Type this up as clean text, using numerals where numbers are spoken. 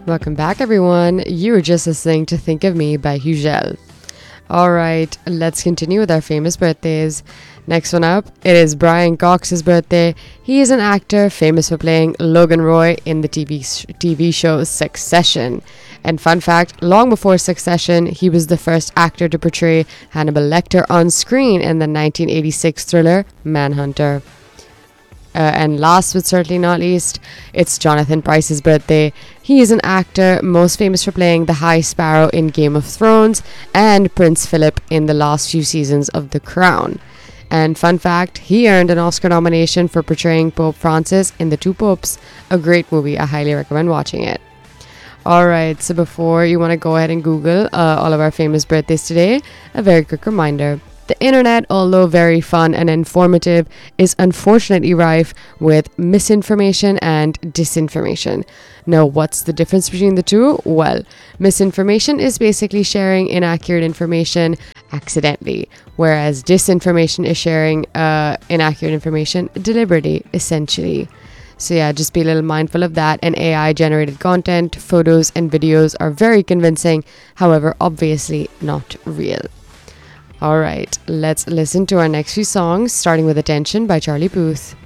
Welcome back, everyone. You were just listening to Think of Me by Hugel. Alright, let's continue with our famous birthdays. Next one up, it is Brian Cox's birthday. He is an actor famous for playing Logan Roy in the TV show Succession. And fun fact, long before Succession, he was the first actor to portray Hannibal Lecter on screen in the 1986 thriller Manhunter. And last but certainly not least, it's Jonathan Pryce's birthday. He is an actor most famous for playing the High Sparrow in Game of Thrones and Prince Philip in the last few seasons of The Crown. And fun fact, he earned an Oscar nomination for portraying Pope Francis in The Two Popes, a great movie. I highly recommend watching it. Alright, so before you want to go ahead and Google all of our famous birthdays today, a very quick reminder. The internet, although very fun and informative, is unfortunately rife with misinformation and disinformation. Now, what's the difference between the two? Well, misinformation is basically sharing inaccurate information accidentally, whereas disinformation is sharing inaccurate information deliberately, essentially. So yeah, just be a little mindful of that. And AI generated content, photos and videos are very convincing, however, obviously not real. Alright, let's listen to our next few songs, starting with Attention by Charlie Puth.